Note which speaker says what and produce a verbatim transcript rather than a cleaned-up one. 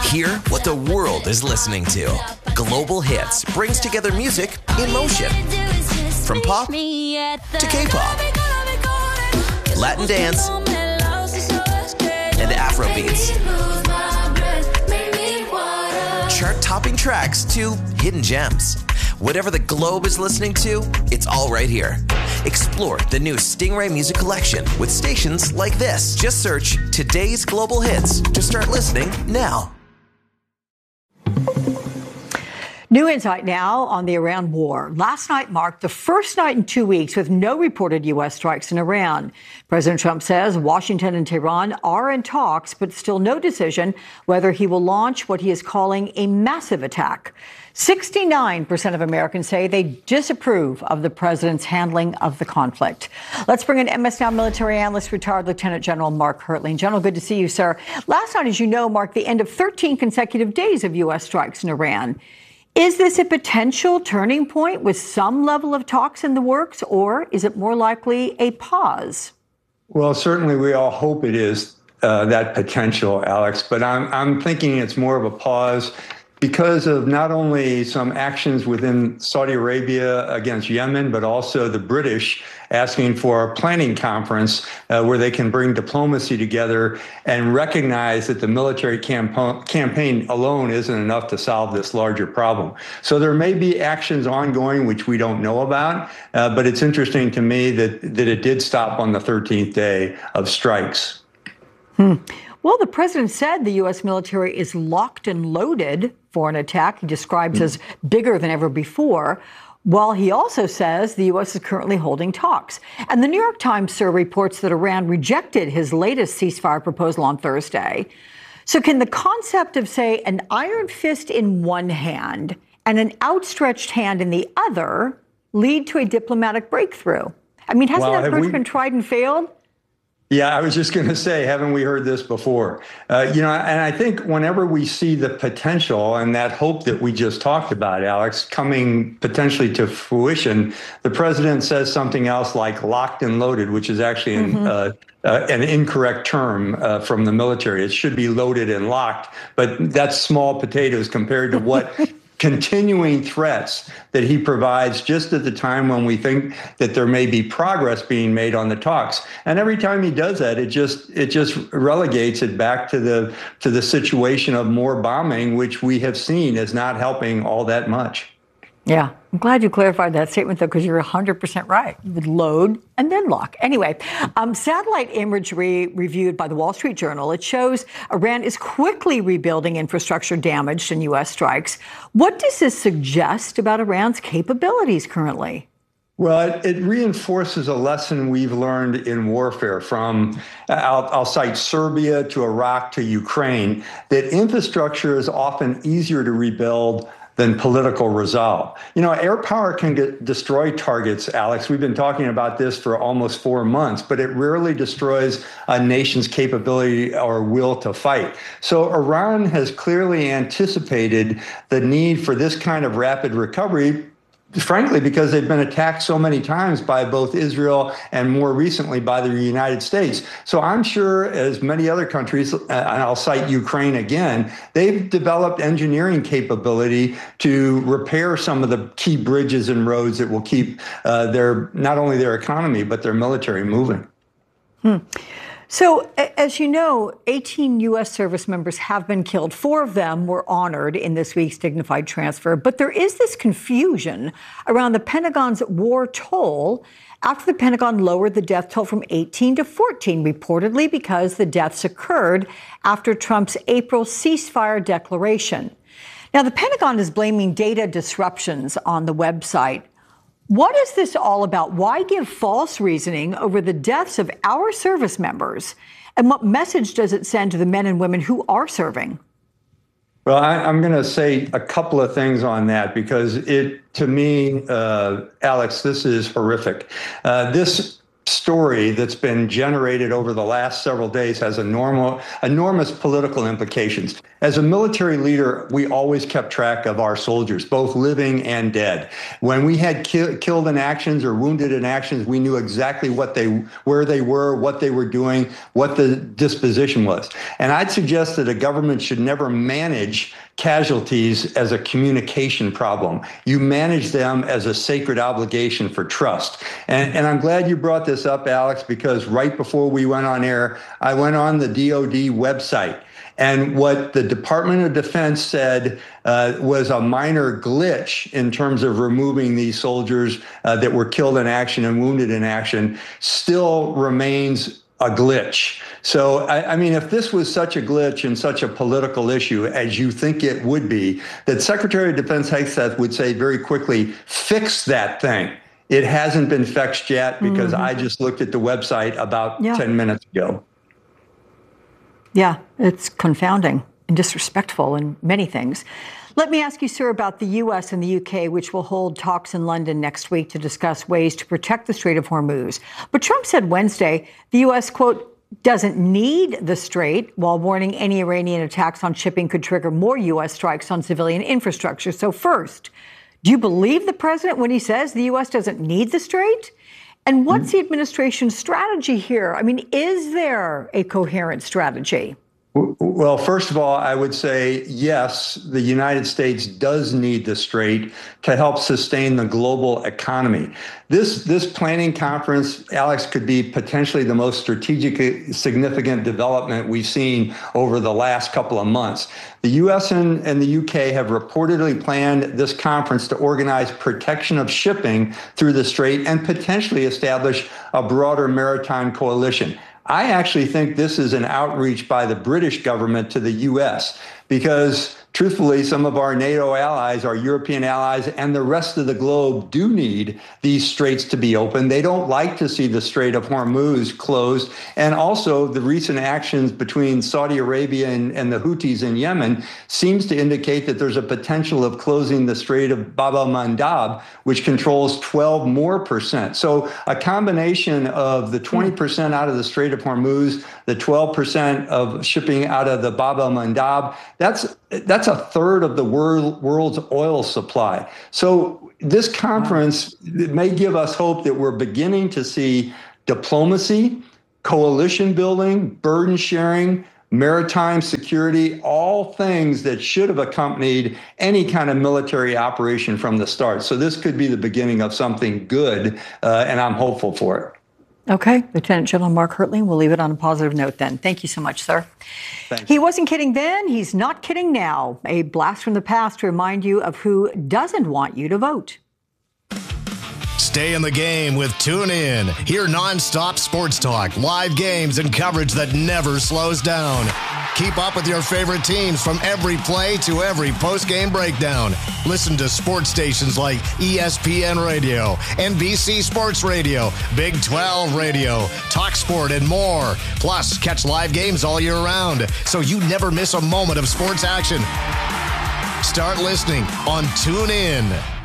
Speaker 1: Hear what the world is listening to. Global Hits brings together music in motion. From pop to K-pop, Latin dance, and Afro beats. Chart-topping tracks to hidden gems. Whatever the globe is listening to, it's all right here. Explore the new Stingray Music Collection with stations like this. Just search Today's Global Hits to start listening now.
Speaker 2: New insight now on the Iran war. Last night marked the first night in two weeks with no reported U S strikes in Iran. President Trump says Washington and Tehran are in talks, but still no decision whether he will launch what he is calling a massive attack. sixty-nine percent of Americans say they disapprove of the president's handling of the conflict. Let's bring in M S Now military analyst, retired Lieutenant General Mark Hertling. General, good to see you, sir. Last night, as you know, marked the end of thirteen consecutive days of U S strikes in Iran. Is this a potential turning point with some level of talks in the works, or is it more likely a pause?
Speaker 3: Well, certainly we all hope it is uh, that potential, Alex, but I'm, I'm thinking it's more of a pause because of not only some actions within Saudi Arabia against Yemen, but also the British asking for a planning conference uh, where they can bring diplomacy together and recognize that the military camp- campaign alone isn't enough to solve this larger problem. So there may be actions ongoing which we don't know about, uh, but it's interesting to me that, that it did stop on the thirteenth day of strikes.
Speaker 2: Hmm. Well, the president said the U S military is locked and loaded for an attack he describes mm-hmm. as bigger than ever before, while he also says the U S is currently holding talks. And the New York Times, sir, reports that Iran rejected his latest ceasefire proposal on Thursday. So can the concept of, say, an iron fist in one hand and an outstretched hand in the other lead to a diplomatic breakthrough? I mean, hasn't well, that approach we... been tried and failed?
Speaker 3: Yeah, I was just going to say, haven't we heard this before? Uh, you know, and I think whenever we see the potential and that hope that we just talked about, Alex, coming potentially to fruition, the president says something else like locked and loaded, which is actually an, mm-hmm. uh, uh, an incorrect term uh, from the military. It should be loaded and locked, but that's small potatoes compared to what continuing threats that he provides just at the time when we think that there may be progress being made on the talks. And every time he does that, it just it just relegates it back to the to the situation of more bombing, which we have seen is not helping all that much.
Speaker 2: Yeah, I'm glad you clarified that statement, though, because you're one hundred percent right. You would load and then lock. Anyway, um, satellite imagery reviewed by the Wall Street Journal, it shows Iran is quickly rebuilding infrastructure damaged in U S strikes. What does this suggest about Iran's capabilities currently?
Speaker 3: Well, it, it reinforces a lesson we've learned in warfare from, I'll, I'll cite Serbia to Iraq to Ukraine, that infrastructure is often easier to rebuild than political resolve. You know, air power can get, destroy targets, Alex. We've been talking about this for almost four months, but it rarely destroys a nation's capability or will to fight. So Iran has clearly anticipated the need for this kind of rapid recovery, frankly, because they've been attacked so many times by both Israel and more recently by the United States. So I'm sure, as many other countries, uh, and I'll cite Ukraine again, they've developed engineering capability to repair some of the key bridges and roads that will keep uh, their not only their economy, but their military moving.
Speaker 2: Hmm. So, as you know, eighteen U S service members have been killed. Four of them were honored in this week's dignified transfer. But there is this confusion around the Pentagon's war toll after the Pentagon lowered the death toll from eighteen to fourteen, reportedly because the deaths occurred after Trump's April ceasefire declaration. Now, the Pentagon is blaming data disruptions on the website. What is this all about? Why give false reasoning over the deaths of our service members? And what message does it send to the men and women who are serving?
Speaker 3: Well, I, I'm going to say a couple of things on that because it, to me, uh, Alex, this is horrific. Uh, this story that's been generated over the last several days has enormous, enormous political implications. As a military leader, we always kept track of our soldiers, both living and dead. When we had ki- killed in actions or wounded in actions, we knew exactly what they, where they were, what they were doing, what the disposition was. And I'd suggest that a government should never manage casualties as a communication problem. You manage them as a sacred obligation for trust. And, and I'm glad you brought this up, Alex, because right before we went on air, I went on the D O D website. And what the Department of Defense said uh, was a minor glitch in terms of removing these soldiers uh, that were killed in action and wounded in action still remains a glitch. So, I, I mean, if this was such a glitch and such a political issue as you think it would be, that Secretary of Defense Hegseth would say very quickly, fix that thing. It hasn't been fixed yet because mm-hmm. I just looked at the website about yeah. ten minutes ago.
Speaker 2: Yeah, it's confounding and disrespectful in many things. Let me ask you, sir, about the U S and the U K, which will hold talks in London next week to discuss ways to protect the Strait of Hormuz. But Trump said Wednesday the U S, quote, doesn't need the strait, while warning any Iranian attacks on shipping could trigger more U S strikes on civilian infrastructure. So first, do you believe the president when he says the U S doesn't need the strait? And what's the administration's strategy here? I mean, is there a coherent strategy?
Speaker 3: Well, first of all, I would say, yes, the United States does need the strait to help sustain the global economy. This this planning conference, Alex, could be potentially the most strategically significant development we've seen over the last couple of months. The U S and, and the U K have reportedly planned this conference to organize protection of shipping through the strait and potentially establish a broader maritime coalition. I actually think this is an outreach by the British government to the U S because, truthfully, some of our NATO allies, our European allies, and the rest of the globe do need these straits to be open. They don't like to see the Strait of Hormuz closed. And also, the recent actions between Saudi Arabia and, and the Houthis in Yemen seems to indicate that there's a potential of closing the Strait of Bab el-Mandab, which controls twelve more percent. So a combination of the twenty percent out of the Strait of Hormuz, the twelve percent of shipping out of the Bab el-Mandab, that's that's a third of the world, world's oil supply. So this conference wow. may give us hope that we're beginning to see diplomacy, coalition building, burden sharing, maritime security, all things that should have accompanied any kind of military operation from the start. So this could be the beginning of something good, uh, and I'm hopeful for it.
Speaker 2: Okay, Lieutenant General Mark Hertling, we'll leave it on a positive note then. Thank you so much, sir.
Speaker 3: Thanks.
Speaker 2: He wasn't kidding then, he's not kidding now. A blast from the past to remind you of who doesn't want you to vote.
Speaker 4: Stay in the game with TuneIn. Hear nonstop sports talk, live games, and coverage that never slows down. Keep up with your favorite teams from every play to every post-game breakdown. Listen to sports stations like E S P N Radio, N B C Sports Radio, Big twelve Radio, Talk Sport, and more. Plus, catch live games all year round, so you never miss a moment of sports action. Start listening on TuneIn.